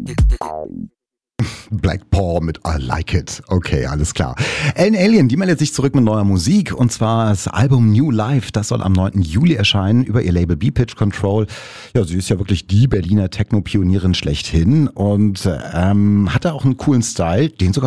Black Paw mit I Like It. Okay, alles klar. Ellen Alien, die meldet sich zurück mit neuer Musik und zwar das Album New Life. Das soll am 9. Juli erscheinen über ihr Label B-Pitch Control. Ja, sie ist ja wirklich die Berliner Techno-Pionierin schlechthin und hatte auch einen coolen Style, den sogar